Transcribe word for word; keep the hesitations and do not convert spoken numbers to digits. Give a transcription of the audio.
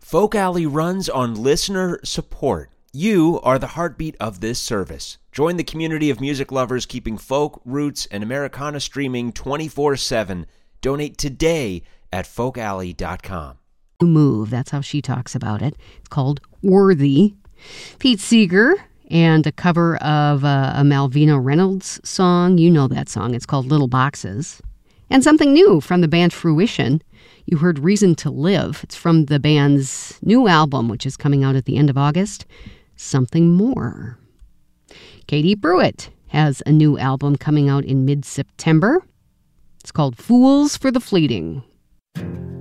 Folk Alley runs on listener support. You are the heartbeat of this service. Join the community of music lovers keeping folk, roots, and Americana streaming twenty-four seven. Donate today at folk alley dot com. Move, that's how she talks about it. It's called Worthy. Pete Seeger and a cover of uh, a Malvina Reynolds song. You know that song. It's called Little Boxes. And something new from the band Fruition. You heard Reason to Live. It's from the band's new album, which is coming out at the end of August, Something More. Katie Pruitt has a new album coming out in mid-September. It's called Fools for the Fleeting.